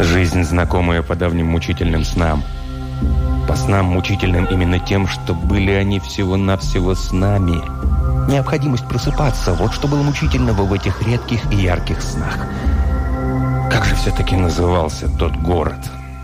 Жизнь, знакомая по давним мучительным снам. По снам мучительным именно тем, что были они всего-навсего снами. Необходимость просыпаться – вот что было мучительного в этих редких и ярких снах. Как же все-таки назывался тот город?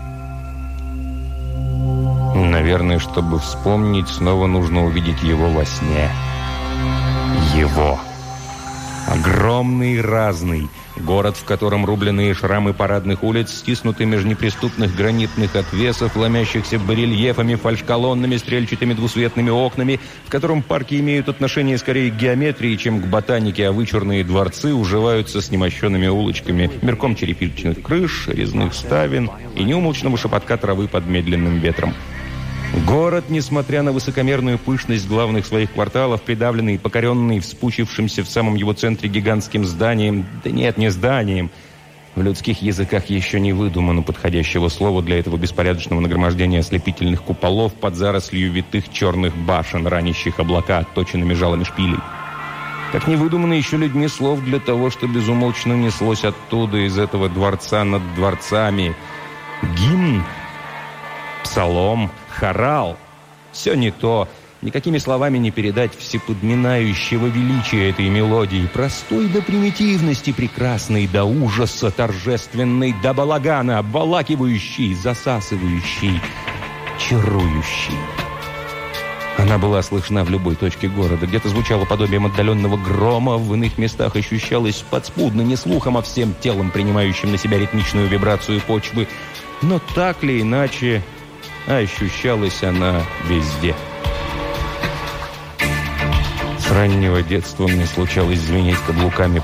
Наверное, чтобы вспомнить, снова нужно увидеть его во сне. Его. Огромный и разный. Город, в котором рубленые шрамы парадных улиц стиснуты между неприступных гранитных отвесов, ломящихся барельефами, фальшколоннами, стрельчатыми двусветными окнами, в котором парки имеют отношение скорее к геометрии, чем к ботанике, а вычурные дворцы уживаются с немощенными улочками, мирком черепичных крыш, резных ставен и неумолчного шепотка травы под медленным ветром. Город, несмотря на высокомерную пышность главных своих кварталов, придавленный и покоренный вспучившимся в самом его центре гигантским зданием, да нет, не зданием, в людских языках еще не выдумано подходящего слова для этого беспорядочного нагромождения ослепительных куполов под зарослью витых черных башен, ранящих облака отточенными жалами шпилей. Как не выдумано еще людьми слов для того, что безумолчно неслось оттуда, из этого дворца над дворцами. Гимн, псалом, хорал. Все не то. Никакими словами не передать всеподминающего величия этой мелодии. Простой до примитивности, прекрасной до ужаса, торжественной до балагана, обволакивающей, засасывающей, чарующей. Она была слышна в любой точке города. Где-то звучало подобием отдаленного грома, в иных местах ощущалось подспудно, не слухом, а всем телом, принимающим на себя ритмичную вибрацию почвы. Но так или иначе, ощущалась она везде. С раннего детства мне случалось звенеть каблуками